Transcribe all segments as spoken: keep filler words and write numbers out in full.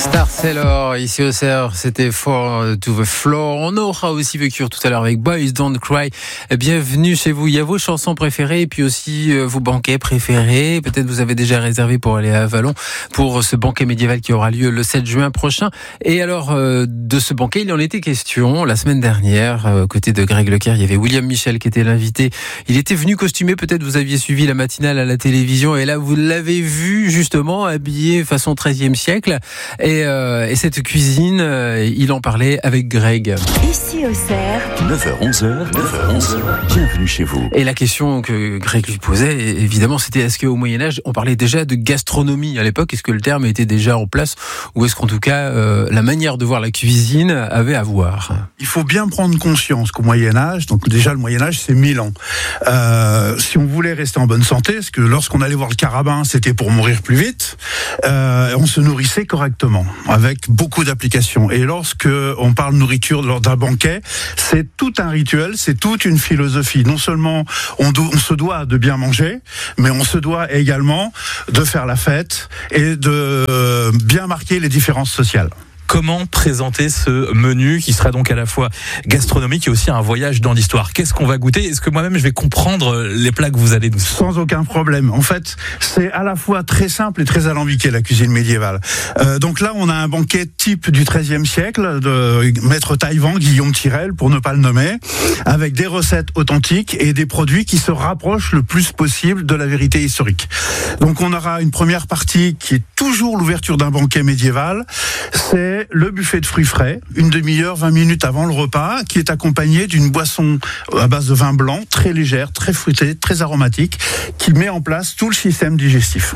Starseller, ici au Cerf, c'était Fall to the Floor. On aura aussi The Cure tout à l'heure avec Boys Don't Cry. Bienvenue chez vous. Il y a vos chansons préférées et puis aussi euh, vos banquets préférés. Peut-être vous avez déjà réservé pour aller à Avallon pour ce banquet médiéval qui aura lieu le sept juin prochain. Et alors, euh, de ce banquet, il en était question la semaine dernière. Euh, côté de Greg Leclerc, il y avait William Michel qui était l'invité. Il était venu costumé. Peut-être vous aviez suivi la matinale à la télévision et là, vous l'avez vu justement habillé façon treizième siècle. Et Et, euh, et cette cuisine, euh, il en parlait avec Greg. Ici au Cerf. neuf heures onze heures, neuf heures onze heures, bienvenue chez vous. Et la question que Greg lui posait, évidemment, c'était est-ce qu'au Moyen-Âge, on parlait déjà de gastronomie à l'époque? Est-ce que le terme était déjà en place? Ou est-ce qu'en tout cas, euh, la manière de voir la cuisine avait à voir? Il faut bien prendre conscience qu'au Moyen-Âge, donc déjà le Moyen-Âge, c'est mille ans. Euh, si on voulait rester en bonne santé, parce que lorsqu'on allait voir le carabin, c'était pour mourir plus vite, euh, on se nourrissait correctement, avec beaucoup d'applications. Et lorsque on parle nourriture lors d'un banquet, c'est tout un rituel, c'est toute une philosophie. Non seulement on, do- on se doit de bien manger, mais on se doit également de faire la fête et de euh, bien marquer les différences sociales. Comment présenter ce menu qui sera donc à la fois gastronomique et aussi un voyage dans l'histoire? Qu'est-ce qu'on va goûter? Est-ce que moi-même je vais comprendre les plats que vous allez nous... Sans aucun problème. En fait, c'est à la fois très simple et très alambiqué, la cuisine médiévale. Euh, donc là, on a un banquet type du treizième siècle de maître Taillevent, Guillaume Tirel, pour ne pas le nommer, avec des recettes authentiques et des produits qui se rapprochent le plus possible de la vérité historique. Donc on aura une première partie qui est toujours l'ouverture d'un banquet médiéval. C'est le buffet de fruits frais, une demi-heure, vingt minutes avant le repas, qui est accompagné d'une boisson à base de vin blanc, très légère, très fruitée, très aromatique, qui met en place tout le système digestif.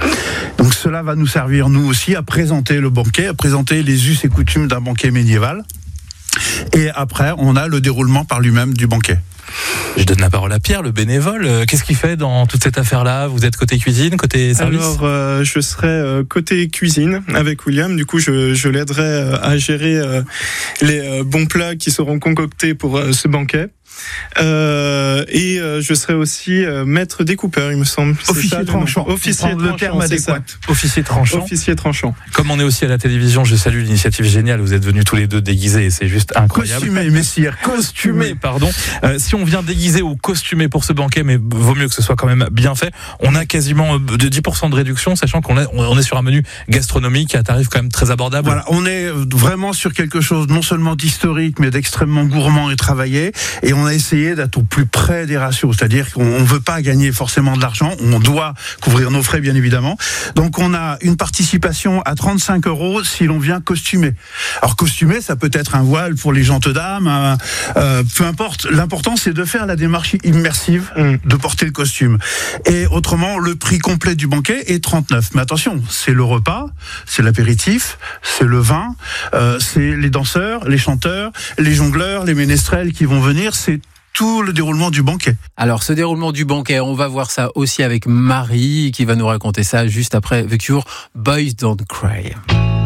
Donc cela va nous servir, nous aussi, à présenter le banquet, à présenter les us et coutumes d'un banquet médiéval. Et après, on a le déroulement par lui-même du banquet. Je donne la parole à Pierre, le bénévole. Qu'est-ce qu'il fait dans toute cette affaire-là? Vous êtes côté cuisine, côté service? Alors, euh, je serai euh, côté cuisine avec William. Du coup, je, je l'aiderai euh, à gérer euh, les euh, bons plats qui seront concoctés pour euh, ce banquet. Euh, et euh, je serai aussi euh, maître découpeur, il me semble. C'est Officier ça, tranchant. Officier tranchant, le terme c'est adéquat. ça. Officier tranchant. Officier tranchant. Comme on est aussi à la télévision, je salue l'initiative géniale. Vous êtes venus tous les deux déguisés et c'est juste incroyable. Costumé, messire, Costumé, pardon. Euh, si on vient déguisé ou costumé pour ce banquet, mais vaut mieux que ce soit quand même bien fait, on a quasiment de dix pour cent de réduction, sachant qu'on est, on est sur un menu gastronomique à tarif quand même très abordable. Voilà, on est vraiment sur quelque chose non seulement d'historique, mais d'extrêmement gourmand et travaillé. Et on a essayé d'être au plus près des ratios, c'est-à-dire qu'on ne veut pas gagner forcément de l'argent, on doit couvrir nos frais bien évidemment. Donc on a une participation à trente-cinq euros si l'on vient costumé. Alors costumé, ça peut être un voile pour les gentes dames, un, euh, peu importe. L'important c'est de faire la démarche immersive, de porter le costume. Et autrement, le prix complet du banquet est trente-neuf. Mais attention, c'est le repas, c'est l'apéritif, c'est le vin, euh, c'est les danseurs, les chanteurs, les jongleurs, les ménestrels qui vont venir, c'est tout le déroulement du banquet. Alors, ce déroulement du banquet, on va voir ça aussi avec Marie, qui va nous raconter ça juste après The Cure, Boys Don't Cry.